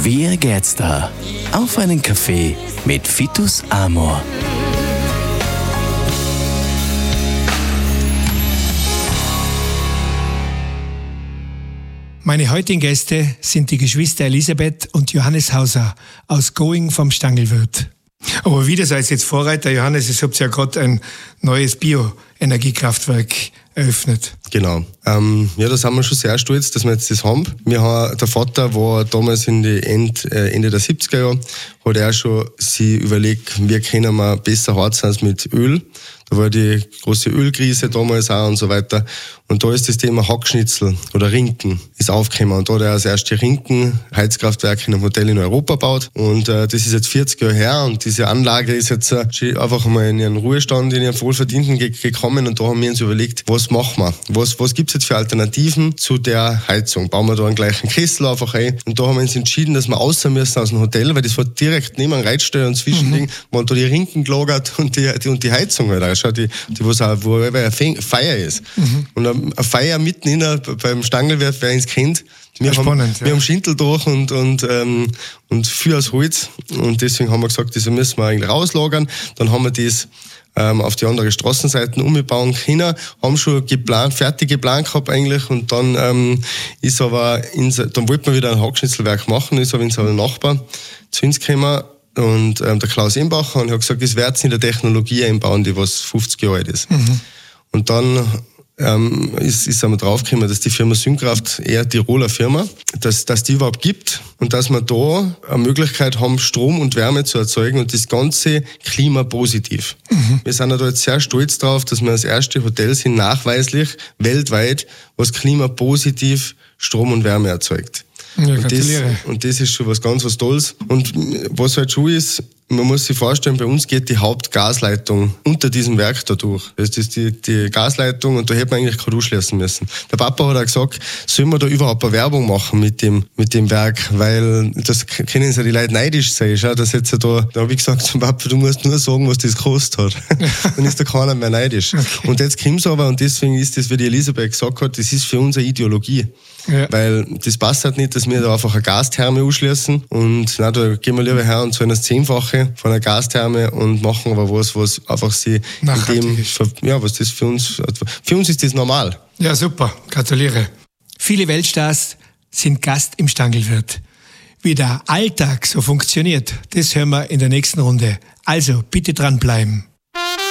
Wie geht's da? Auf einen Kaffee mit Vitus Amor. Meine heutigen Gäste sind die Geschwister Elisabeth und Johannes Hauser aus Going vom Stangelwirt. Aber wie, das als jetzt Vorreiter, Johannes, ihr habt ja gerade ein neues Bioenergiekraftwerk eröffnet. Genau. Ja, da sind wir schon sehr stolz, dass wir jetzt das haben. Der Vater war damals in die Ende der 70er Jahre, hat er schon sich überlegt, wie können wir besser heizen als mit Öl. Da war die große Ölkrise damals auch und so weiter. Und da ist das Thema Hackschnitzel oder Rinken ist aufgekommen. Und da hat er das erste Rinken-Heizkraftwerk in einem Hotel in Europa gebaut. Und das ist jetzt 40 Jahre her. Und diese Anlage ist jetzt einfach mal in ihren Ruhestand, in ihren Wohlverdienten gekommen. Und da haben wir uns überlegt, was machen wir? Was gibt's jetzt für Alternativen zu der Heizung? Bauen wir da einen gleichen Kessel einfach ein? Und da haben wir uns entschieden, dass wir raus müssen aus dem Hotel, weil das war direkt neben einem Reitstall und Zwischending, waren da die Rinken gelagert und die Heizung halt auch. Die wo eine Feier ist. Und eine Feier mitten beim Stangelwirt, wer uns kennt. Wir haben Schintel durch und viel aus Holz. Und deswegen haben wir gesagt, das müssen wir eigentlich rauslagern. Dann haben wir das auf die andere Straßenseiten umbauen können, haben schon fertig geplant gehabt eigentlich. Und dann dann wollten wir wieder ein Hackschnitzelwerk machen, ist aber unser Nachbar zu uns gekommen. Und der Klaus Embacher und hat gesagt, das wird in der Technologie einbauen, die was 50 Jahre alt ist. Und dann ist einmal draufgekommen, dass die Firma Synkraft eher Tiroler Firma, dass die überhaupt gibt und dass wir da eine Möglichkeit haben, Strom und Wärme zu erzeugen und das Ganze klimapositiv. Wir sind da jetzt sehr stolz drauf, dass wir das erste Hotel sind, nachweislich weltweit, was klimapositiv Strom und Wärme erzeugt. Ja, und das ist schon was ganz was Tolles. Und was halt schon ist, man muss sich vorstellen, bei uns geht die Hauptgasleitung unter diesem Werk da durch. Das ist die Gasleitung und da hätte man eigentlich kein durchschließen müssen. Der Papa hat auch gesagt, sollen wir da überhaupt eine Werbung machen mit dem Werk, weil das können ja die Leute neidisch sein. Schau, dass jetzt da habe ich gesagt zum Papa, du musst nur sagen, was das gekostet hat. Dann ist da keiner mehr neidisch. Okay. Und jetzt kommt's aber, und deswegen ist das, wie die Elisabeth gesagt hat, das ist für uns eine Ideologie. Ja. Weil das passt halt nicht, dass wir da einfach eine Gastherme anschließen und da gehen wir lieber her und zahlen das 10-fache von einer Gastherme und machen aber was einfach sie was das für uns ist das normal. Ja, super, gratuliere. Viele Weltstars sind Gast im Stangelwirt. Wie der Alltag so funktioniert, das hören wir in der nächsten Runde. Also bitte dranbleiben.